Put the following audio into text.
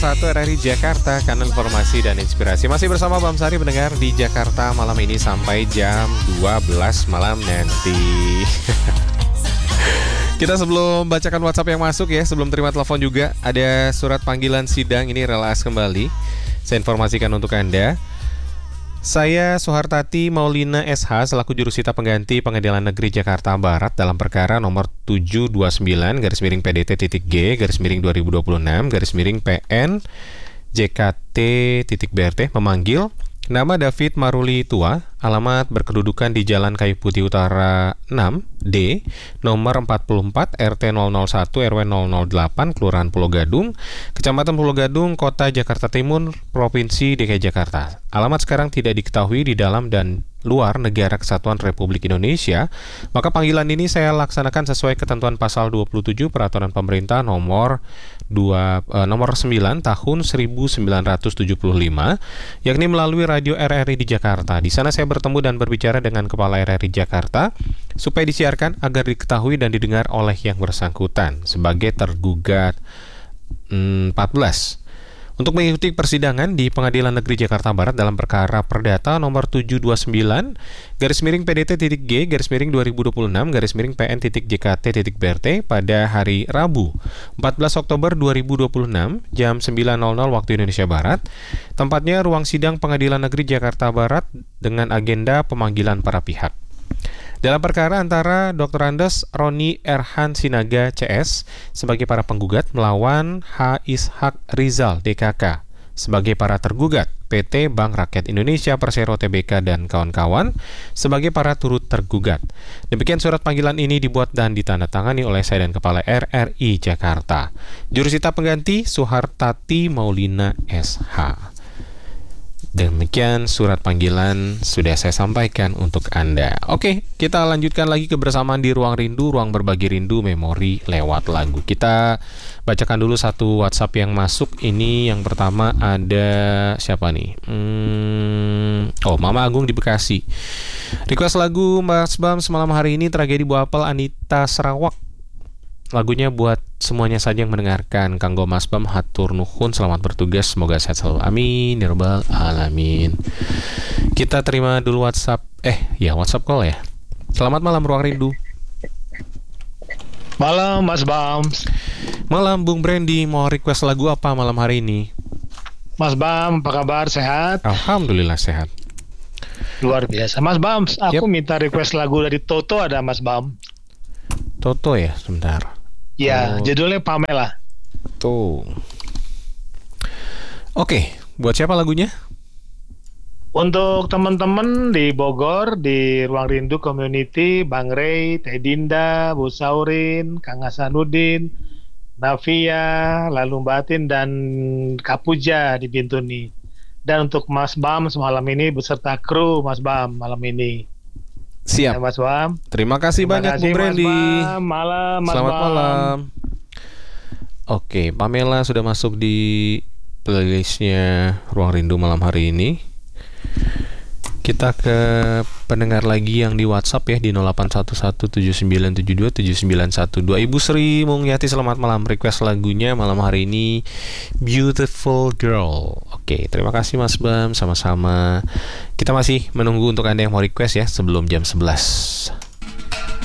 Satu RRI Jakarta, kanal informasi dan inspirasi. Masih bersama Bam Sari pendengar di Jakarta malam ini sampai jam 12 malam nanti. Kita sebelum bacakan WhatsApp yang masuk ya, sebelum terima telepon juga, ada surat panggilan sidang ini relaas kembali. Saya informasikan untuk Anda. Saya Suhartati Maulina SH selaku jurusita pengganti Pengadilan Negeri Jakarta Barat dalam perkara nomor 729/PDT-G/2026/PN JKT.BRT memanggil nama David Maruli Tua, alamat berkedudukan di Jalan Kayu Putih Utara 6D, nomor 44, RT 001 RW 008, Kelurahan Pulau Gadung, Kecamatan Pulau Gadung, Kota Jakarta Timur, Provinsi DKI Jakarta. Alamat sekarang tidak diketahui di dalam dan luar negara Kesatuan Republik Indonesia, maka panggilan ini saya laksanakan sesuai ketentuan pasal 27 Peraturan Pemerintah nomor 9 tahun 1975, yakni melalui radio RRI di Jakarta. Di sana saya bertemu dan berbicara dengan Kepala RRI Jakarta supaya disiarkan agar diketahui dan didengar oleh yang bersangkutan sebagai tergugat 14. Untuk mengikuti persidangan di Pengadilan Negeri Jakarta Barat dalam perkara perdata nomor 729/PDT-G/2026/PN.JKT.BRT pada hari Rabu 14 Oktober 2026 jam 9.00 waktu Indonesia Barat. Tempatnya ruang sidang Pengadilan Negeri Jakarta Barat dengan agenda pemanggilan para pihak. Dalam perkara antara Dr. Andes Roni Erhan Sinaga CS sebagai para penggugat melawan H. Ishak Rizal DKK sebagai para tergugat, PT Bank Rakyat Indonesia Persero Tbk dan kawan-kawan sebagai para turut tergugat. Demikian surat panggilan ini dibuat dan ditandatangani oleh saya dan Kepala RRI Jakarta. Jurusita pengganti Suhartati Maulina SH. Demikian surat panggilan sudah saya sampaikan untuk Anda. Oke, kita lanjutkan lagi kebersamaan di Ruang Rindu, ruang berbagi rindu memori lewat lagu. Kita bacakan dulu satu WhatsApp yang masuk. Ini yang pertama ada siapa nih? Mama Agung di Bekasi. Request lagu Mas Bam semalam hari ini tragedi Bu Apel Anita Sarawak. Lagunya buat semuanya saja yang mendengarkan. Kanggo Mas Bam hatur nuhun, selamat bertugas, semoga sehat selalu. Amin ya rabbal alamin. Kita terima dulu WhatsApp. WhatsApp call ya. Selamat malam Ruang Rindu. Malam Mas Bam. Malam Bung Brandy, mau request lagu apa malam hari ini? Mas Bam, apa kabar? Sehat? Alhamdulillah sehat. Luar biasa. Mas Bam, aku minta request lagu dari Toto ada Mas Bam. Toto ya, sebentar. Ya, judulnya Pamela. Tuh. Oke, buat siapa lagunya? Untuk teman-teman di Bogor, di Ruang Rindu Community, Bang Rey, Teh Dinda, Bu Saurin, Kang Hasanuddin, Navia, lalu Batin, dan Kapuja di Bintuni. Dan untuk Mas Bam semalam ini beserta kru Mas Bam malam ini. Siap, ya, Mas Bam. Terima kasih banyak Bung Brandy. Malam, Mas Selamat Bam. malam. Oke, Pamela sudah masuk di playlistnya Ruang Rindu malam hari ini. Kita ke pendengar lagi yang di WhatsApp ya di 081179727912. Ibu Sri Mungyati, selamat malam. Request lagunya malam hari ini Beautiful Girl. Oke, terima kasih Mas Bam, sama-sama. Kita masih menunggu untuk Anda yang mau request ya sebelum jam 11.